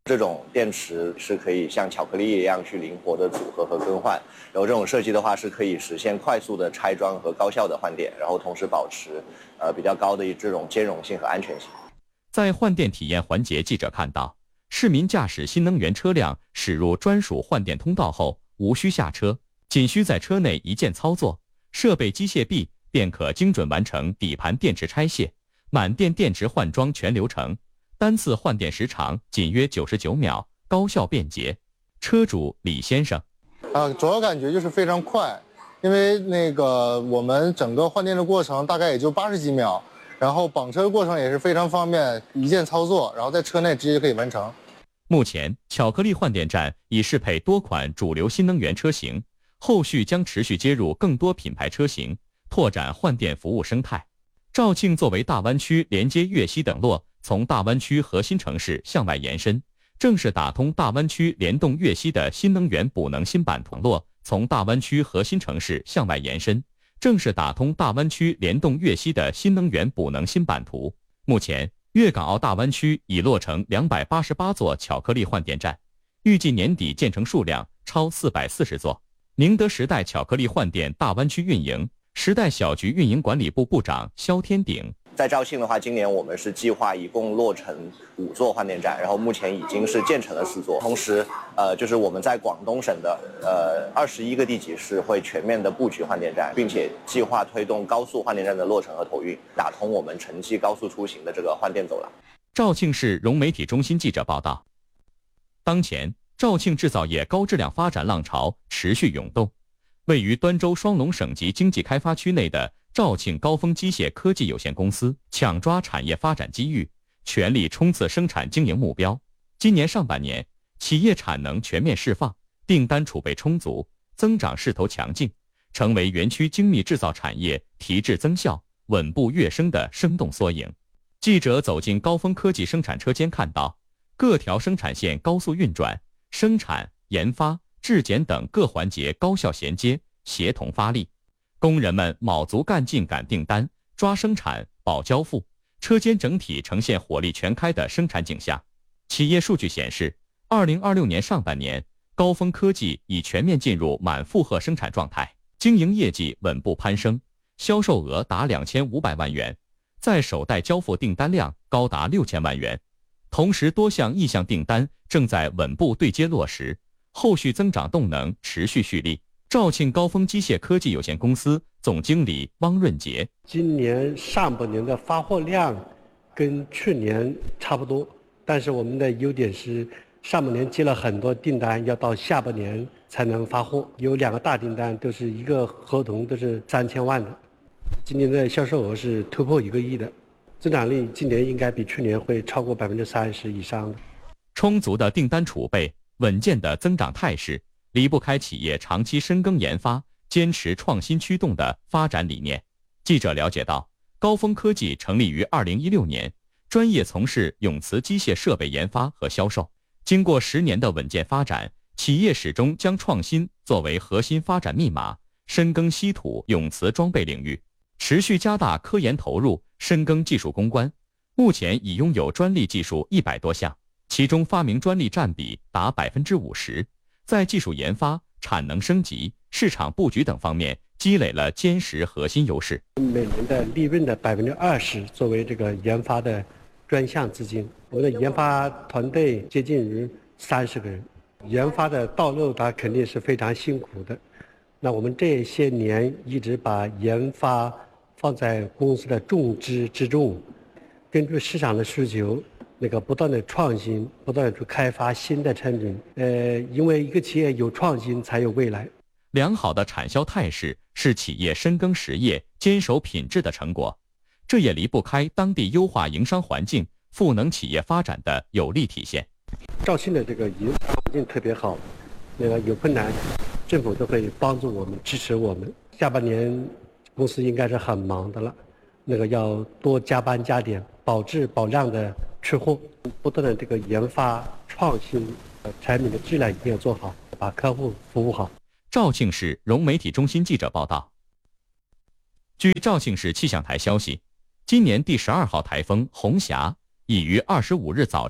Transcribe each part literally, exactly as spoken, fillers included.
这种电池是可以像巧克力一样去灵活的组合和更换，然后这种设计的话是可以实现快速的拆装和高效的换电，然后同时保持呃比较高的这种兼容性和安全性。 在换电体验环节，记者看到，市民驾驶新能源车辆驶入专属换电通道后，无需下车，仅需在车内一键操作，设备机械臂便可精准完成底盘电池拆卸、满电电池换装全流程。单次换电时长仅约九十九秒，高效便捷。车主李先生， 啊，主要感觉就是非常快，因为那个我们整个换电的过程大概也就八十几秒，然后绑车的过程也是非常方便，一键操作，然后在车内直接就可以完成。 目前，巧克力换电站已适配多款主流新能源车型，后续将持续接入更多品牌车型，拓展换电服务生态。肇庆作为大湾区连接粤西等络，从大湾区核心城市向外延伸，正是打通大湾区联动粤西的新能源补能新版图络。从大湾区核心城市向外延伸，正是打通大湾区联动粤西的新能源补能新版图。目前，粤港澳大湾区已落成两百八十八座巧克力换电站，预计年底建成数量超四百四十座。宁德时代巧克力换电大湾区运营，时代小局运营管理部部长肖天鼎。 在肇庆的话，今年我们是计划一共落成五座换电站，然后目前已经是建成了四座。同时，呃，就是我们在广东省的呃二十一个地级市会全面的布局换电站，并且计划推动高速换电站的落成和投运，打通我们城际高速出行的这个换电走廊。 肇庆市融媒体中心记者报道，当前肇庆制造业高质量发展浪潮持续涌动，位于端州双龙省级经济开发区内的肇庆高峰机械科技有限公司抢抓产业发展机遇，全力冲刺生产经营目标。今年上半年，企业产能全面释放，订单储备充足，增长势头强劲，成为园区精密制造产业提质增效、稳步跃升的生动缩影。记者走进高峰科技生产车间，看到各条生产线高速运转，生产、研发、质检等各环节高效衔接、协同发力。工人们卯足干劲赶订单，抓生产保交付，车间整体呈现火力全开的生产景象。企业数据显示，二零二六年上半年，高峰科技已全面进入满负荷生产状态，经营业绩稳步攀升，销售额达两千五百万元，在首贷交付订单量高达六千万元。同时，多项意向订单正在稳步对接落实，后续增长动能持续蓄力。肇庆高峰机械科技有限公司总经理汪润杰， 今年上半年的发货量跟去年差不多，但是我们的优点是上半年接了很多订单，要到下半年才能发货，有两个大订单，都是一个合同都是三千万的。今年的销售额是突破一个亿的，增长率今年应该比去年会超过百分之三十以上的。 充足的订单储备，稳健的增长态势，离不开企业长期深耕研发、坚持创新驱动的发展理念。记者了解到，高峰科技成立于二零一六年，专业从事永磁机械设备研发和销售。经过十年的稳健发展，企业始终将创新作为核心发展密码，深耕稀土永磁装备领域，持续加大科研投入，深耕技术攻关。目前已拥有专利技术一百多项，其中发明专利占比达百分之五十。在技术研发、产能升级、市场布局等方面积累了坚实核心优势。 每年的利润的百分之二十作为这个研发的专项资金，我的研发团队接近于三十个人，研发的道路它肯定是非常辛苦的。那我们这些年一直把研发放在公司的重中之重，根据市场的需求，那个不断的创新，不断的去开发新的产品。呃，因为一个企业有创新才有未来。 良好的产销态势是企业深耕实业、坚守品质的成果，这也离不开当地优化营商环境、赋能企业发展的有力体现。 肇庆的这个营商环境特别好，那个有困难，政府都会帮助我们、支持我们。下半年公司应该是很忙的了，那个要多加班加点，保质保量的出货，不断的这个研发创新，产品的质量一定要做好，把客户服务好。 肇庆市融媒体中心记者报道，据肇庆市气象台消息，今年第十二号台风红霞已于二十五日早晨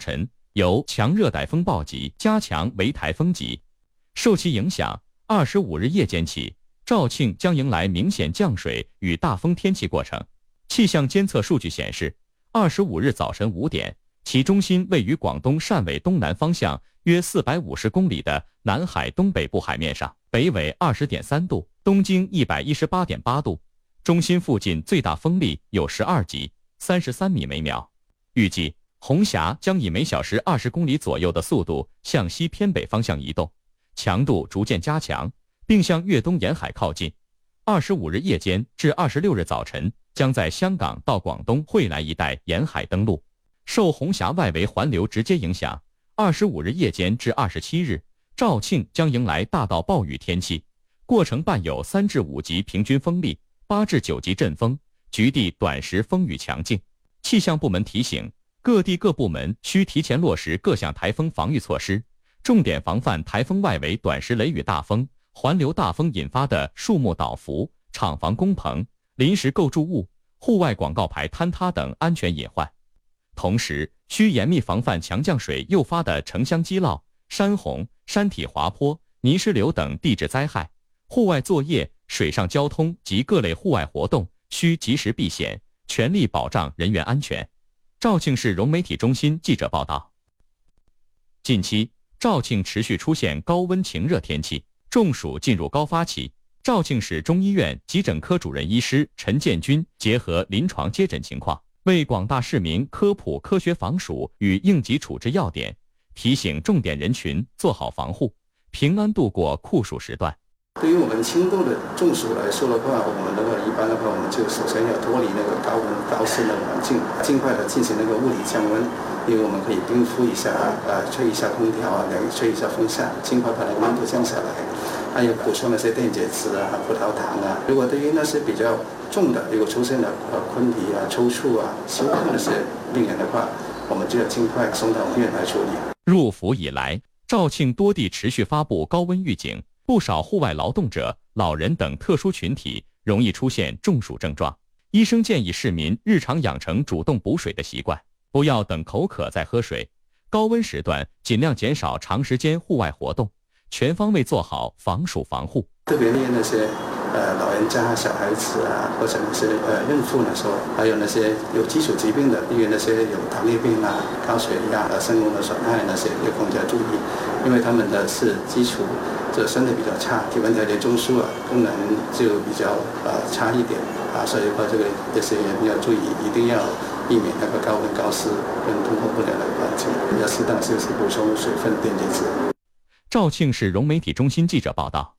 由强热带风暴级加强为台风级。受其影响，二十五日夜间起，肇庆将迎来明显降水与大风天气过程。气象监测数据显示，二十五日早晨五点，其中心位于广东汕尾东南方向约四百五十公里的南海东北部海面上，北纬二十点三度，东经一百一十八点八度。中心附近最大风力有十二级，三十三米每秒。预计红霞将以每小时二十公里左右的速度向西偏北方向移动，强度逐渐加强，并向粤东沿海靠近。二十五日夜间至二十六日早晨，将在香港到广东惠来一带沿海登陆。受红霞外围环流直接影响，二十五日夜间至二十七日，肇庆将迎来大到暴雨天气，过程伴有三至五级平均风力、八至九级阵风，局地短时风雨强劲。气象部门提醒，各地各部门需提前落实各项台风防御措施，重点防范台风外围短时雷雨大风、环流大风引发的树木倒伏、厂房工棚、临时构筑物、户外广告牌坍塌等安全隐患。同时，需严密防范强降水诱发的城乡积涝、山洪、山体滑坡、泥石流等地质灾害。户外作业、水上交通及各类户外活动需及时避险，全力保障人员安全。肇庆市融媒体中心记者报道。近期，肇庆持续出现高温晴热天气，中暑进入高发期。肇庆市中医院急诊科主任医师陈建军结合临床接诊情况，为广大市民科普科学防暑与应急处置要点，提醒重点人群做好防护，平安度过酷暑时段。 对于我们轻度的中暑来说的话，我们的话一般的话，我们就首先要脱离那个高温高湿的环境，尽快的进行那个物理降温。因为我们可以冰敷一下啊，呃，吹一下空调啊，吹一下风扇，尽快把那个温度降下来。还有补充那些电解质啊、葡萄糖啊。如果对于那些比较重的，如果出现了呃困体啊、抽搐啊、休克那些病人的话，我们就要尽快送到医院来处理。 入伏以来，肇庆多地持续发布高温预警，不少户外劳动者、老人等特殊群体容易出现中暑症状。医生建议市民日常养成主动补水的习惯，不要等口渴再喝水。高温时段尽量减少长时间户外活动，全方位做好防暑防护。 特别对那些呃老人家、小孩子啊，或者那些呃孕妇来说，还有那些有基础疾病的，因为那些有糖尿病啊、高血压、呃肾功能损害那些要更加注意，因为他们的是基础这身体比较差，体温调节中枢啊功能就比较呃差一点啊，所以说这个这些人要注意，一定要避免那个高温高湿跟通风不良的环境，要适当休息，补充水分、电解质。 肇庆市融媒体中心记者报道。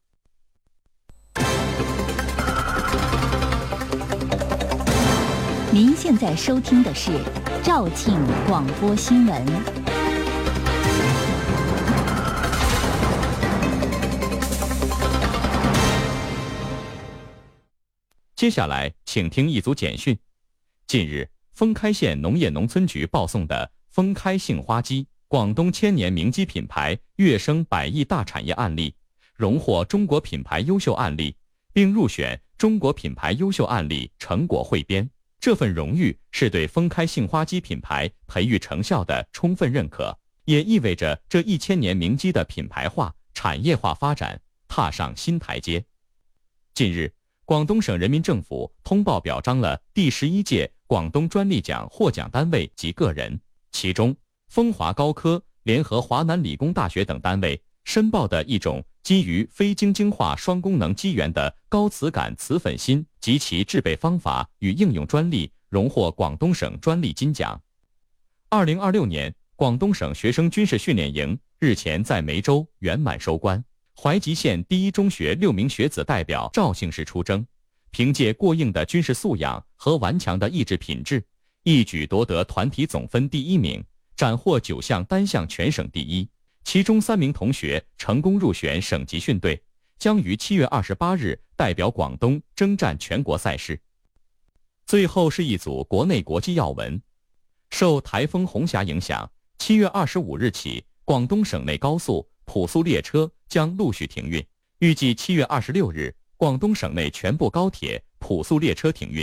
您现在收听的是肇庆广播新闻。 接下来，请听一组简讯。近日，封开县农业农村局报送的封开杏花鸡广东千年名鸡品牌跃升百亿大产业案例，荣获中国品牌优秀案例，并入选中国品牌优秀案例成果汇编。这份荣誉是对封开杏花鸡品牌培育成效的充分认可，也意味着这一千年名鸡的品牌化、产业化发展踏上新台阶。近日，广东省人民政府通报表彰了第十一届广东专利奖获奖单位及个人，其中风华高科联合华南理工大学等单位申报的一种基于非晶晶化双功能基源的高磁感磁粉芯及其制备方法与应用专利荣获广东省专利金奖。二零二六年，广东省学生军事训练营日前在梅州圆满收官，怀集县第一中学六名学子代表肇庆市出征，凭借过硬的军事素养和顽强的意志品质，一举夺得团体总分第一名，斩获九项单项全省第一。其中三名同学成功入选省集训队，将于七月二十八日代表广东征战全国赛事。最后是一组国内国际要闻。受台风红霞影响，七月二十五日起，广东省内高速、普速列车将陆续停运。预计七月二十六日，广东省内全部高铁、普速列车停运。